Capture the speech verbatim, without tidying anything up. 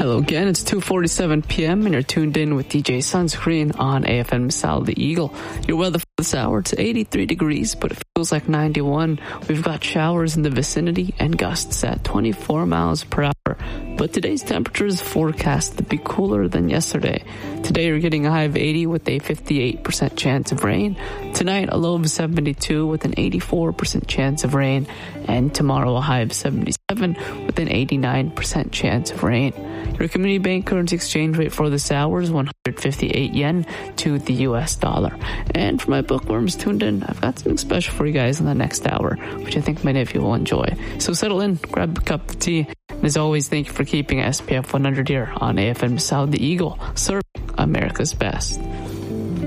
Hello again, it's two forty-seven p.m. and you're tuned in with D J Sunscreen on A F M South the Eagle. Your weather for this hour, it's eighty-three degrees, but it feels like ninety-one. We've got showers in the vicinity and gusts at twenty-four miles per hour. But today's temperature is forecast to be cooler than yesterday. Today you're getting a high of eighty with a fifty-eight percent chance of rain. Tonight a low of seventy-two with an eighty-four percent chance of rain. And tomorrow a high of seventy-seven with an eighty-nine percent chance of rain. Your community bank currency exchange rate for this hour is one hundred fifty-eight yen to the U S dollar. And for my bookworms tuned in, I've got something special for you guys in the next hour, which I think many of you will enjoy. So settle in, grab a cup of tea, and as always, thank you for keeping S P F one hundred here on A F M South the Eagle, serving America's best.